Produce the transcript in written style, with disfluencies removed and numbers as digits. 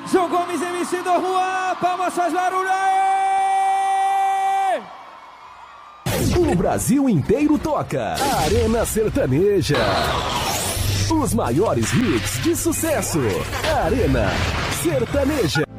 João Gomes, MC do Juan, palmas, faz barulho aí! O Brasil inteiro toca. Arena Sertaneja. Os maiores hits de sucesso. Arena Sertaneja.